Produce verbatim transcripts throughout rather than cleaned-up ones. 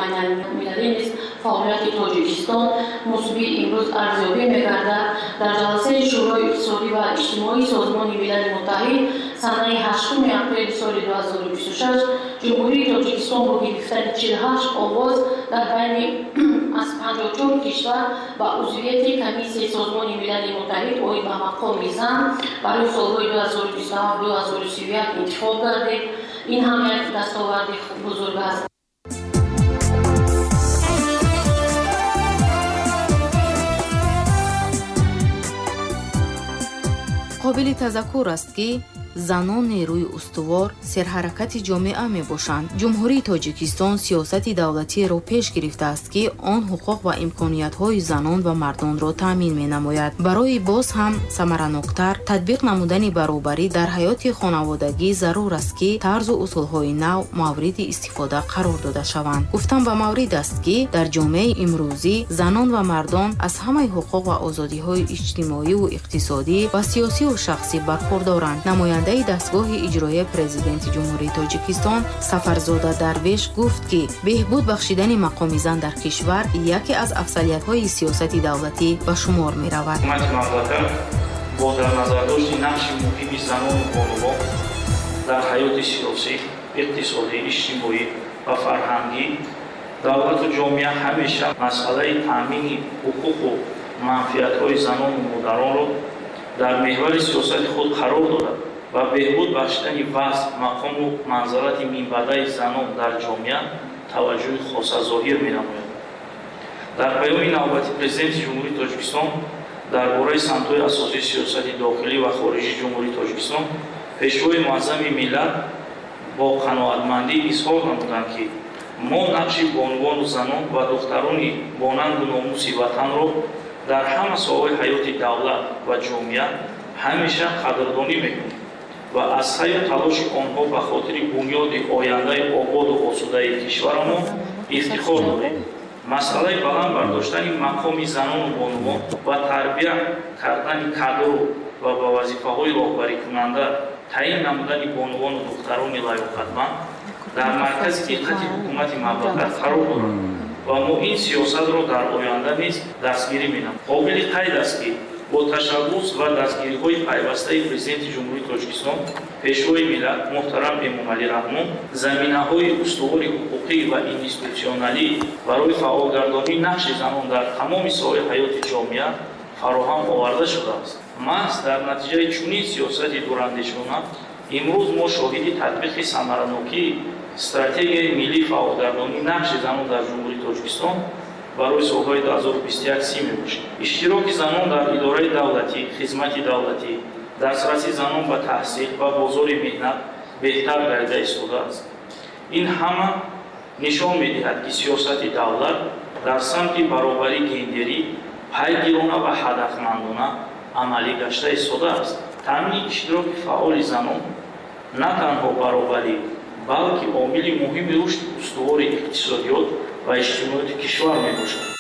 بین‌المللی نیز فعالیت تاجیکستان مثبت امروز ارزیابی می‌گردد. در جلسه شورای اقتصادی و اجتماعی سازمان ملل متحد سنه هشتم اپریل سال دو هزار و بیست و شش جمهوری تاجیکستان با گرفتن چهل و هشت آواز در بین از پنجاه و چهار کشور و عضویت کمیسیون سازمان ملل متحد اوید به مقام زن برای سالهای دو هزار و بیست و هفت تا دو هزار و سی و یک انتخاب گردید. این هم یک دستاورد بزرگ است. قابل تذکر است که زنان نیروی استوار سرحرکت جامعه می باشند. جمهوری تاجیکستان سیاست دولتی را پیش گرفته است که آن حقوق و امکانیت های زنان و مردان را تامین می نماید. برای باز هم ثمراناکتر تطبیق نمودن برابری در حیات خانوادگی ضرور است که طرز و اصول های نو مورد استفاده قرار داده شوند. گفتم به مورد است که در جامعه امروزی زنان و مردان از همه حقوق و آزادی های اجتماعی و اقتصادی و سیاسی و شخصی برخوردارند. نماینده دستگاه اجرایی پرزیدنت جمهوری تاجیکستان سفرزاده درویش گفت که بهبود بخشیدن مقام زن در کشور یکی از افضلیت‌های سیاست دولتی به شمار می‌رود. حکومت مملکت با در نظر داشتن نقش مهم زنان و بانوان در حیات سیاسی، اقتصادی، اجتماعی و فرهنگی دولت و جامعه همیشه مسئله تامین حقوق و منفعت‌های زنان و مادران را در محور سیاست خود قرار داده و بهبود بخشیدن وضع مقام و منزلت منبعه زنان در جامعه توجه خاص ظاهر می‌نماید. در پیام نوبتی پرزیدنت جمهوری تاجیکستان درباره سمت‌های اساسی سیاست داخلی و خارجی جمهوری تاجیکستان پیشروی معظم ملت با قناعتمندی اظهار نمودند که ما نقش بانوان و زنان و دختران بانند و ناموس وطن را در همه ساحه‌های حیات دولت و جامعه همیشه قدردانی می‌کنیم و از سعی و تلاش آنها به خاطر بنیاد آینده آباد و آسوده کشورمان افتخار داریم. مسئله بلند برداشتن مقام زنان و بانوان و تربیت کردن کادر و با وظیفه‌های راهبری کننده تعیین نمودن بانوان و دختران لایق‌مند در مرکز دقت حکومت مملکت قرار دارد و ما این سیاست را در آینده نیز دستگیری می‌نماییم. قابل قید است که با تشبث و دستگیری‌های پیوسته پرزیدنت جمهوری تاجیکستان پیشروی ملت محترم امامعلی رحمون زمینه‌های استوار حقوقی و اینستیتوسیونالی برای فعالگردانی نقش زنان در تمام ساحه‌های حیات جامعه فراهم آورده شده است. محض در نتیجه چنین سیاست دوراندیشانه امروز ما شاهد تطبیق ثمراناکی استراتژی ملی فعالگردانی نقش زنان در جمهوری تاجیکستان برای سالهای دو هزار و بیست و یک سی میباشد. اشتراک زنان در اداره دولتی، خدمت دولتی، دسترسی زنان به تحصیل و بازار مهنت بهتر گردیده ایستاده است. این همه نشان می‌دهد که سیاست دولت در سمت برابری گندری پیگیرانه و هدفمندانه عملی گشته ایستاده است. تامین اشتراک فعال زنان نه تنها برابری بلکه عامل مهم رشد استوار اقتصادیات و اجتماعیات کشور میباشد.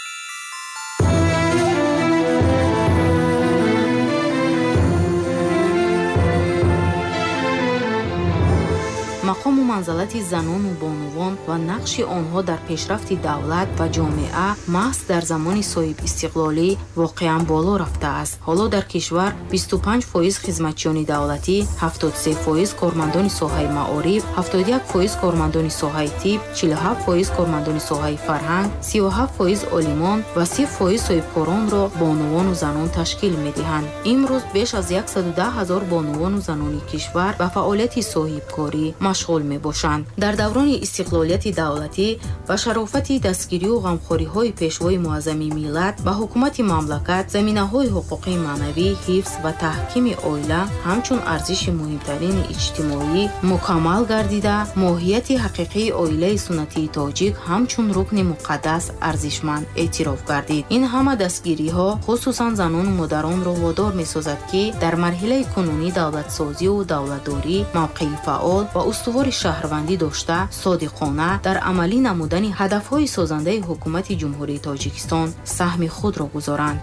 مقام و منزلت زنان و بانوان و نقش آنها در پیشرفت دولت و جامعه محض در زمان صاحب استقلالی واقعا بالا رفته است. حالا در کشور بیست و پنج درصد خدمتچیان دولتی، هفتاد و سه درصد کارمندان ساحه معارف، هفتاد و یک درصد کارمندان ساحه طب، چهل و هفت درصد کارمندان ساحه فرهنگ، سی و هفت درصد عالمان و سی درصد صاحبکاران را بانوان و زنان تشکیل می‌دهند. امروز بیش از صد و ده هزار بانوان و زنان کشور به فعالیت صاحبکاری مشغول می باشند. در دوران استقلالیت دولتی و شرافت دستگیری و غمخوری‌های پیشوای معظم ملت به حکومت مملکت زمینه‌های حقوقی معنوی، حفظ و تحکیم عائله همچون ارزش مهمترین اجتماعی مکمل گردیده، ماهیت حقیقی عائله سنتی تاجیک همچون رکن مقدس ارزشمند اعتراف گردید. این همه دستگیری‌ها خصوصا زنان و مادران را وادار می‌سازد که در مرحله کنونی دولت سازی و دولتداری موقعی فعال و استوار شهروندی داشته صادقانه در عملی نمودن هدفهای سازنده حکومت جمهوری تاجیکستان سهم خود را گذارند.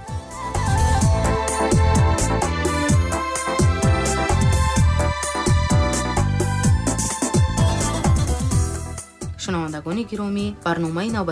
شنوندگان گرامی، برنامه نوبتی